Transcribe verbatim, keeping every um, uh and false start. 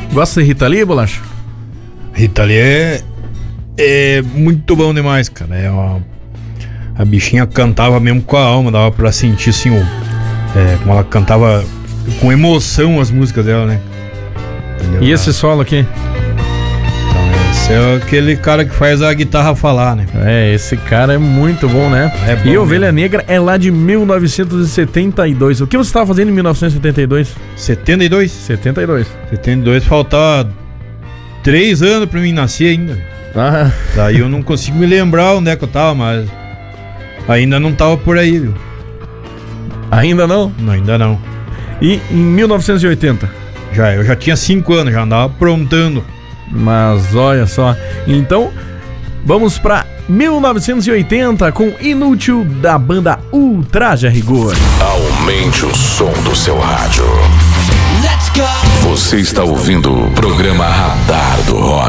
Gosta de Rita Lee, Bolacha? Rita Lee é, é muito bom demais, cara. É uma, a bichinha cantava mesmo com a alma, dava pra sentir assim, o, é, como ela cantava com emoção as músicas dela, né? Entendeu? E esse solo aqui? Então, esse é aquele cara que faz a guitarra falar, né? É, esse cara é muito bom, né? É bom, e Ovelha né? Negra é lá de mil novecentos e setenta e dois. O que você estava fazendo em mil novecentos e setenta e dois? setenta e dois? setenta e dois. setenta e dois, faltava três anos pra mim nascer ainda. Ah. Daí eu não consigo me lembrar onde é que eu tava, mas ainda não tava por aí, viu? Ainda não? Não, ainda não. E em mil novecentos e oitenta? Já, eu já tinha cinco anos, já andava aprontando. Mas olha só. Então, vamos pra mil novecentos e oitenta com Inútil da banda Ultraje a Rigor. Aumente o som do seu rádio. Let's go! Você está ouvindo o programa Radar do Rock.